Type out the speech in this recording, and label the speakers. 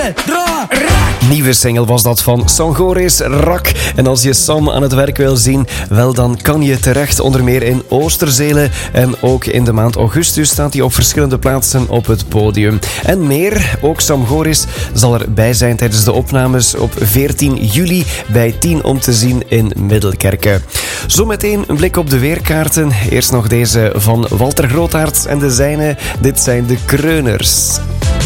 Speaker 1: Nieuwe single was dat van Sangoris, Rak. En als je Sam aan het werk wil zien, wel dan kan je terecht onder meer in Oosterzele. En ook in de maand augustus staat hij op verschillende plaatsen op het podium. En meer, ook Sam Goris zal erbij zijn tijdens de opnames op 14 juli bij 10 om te zien in Middelkerke. Zometeen een blik op de weerkaarten. Eerst nog deze van Walter Grootaerts en de zijne. Dit zijn de Kreuners.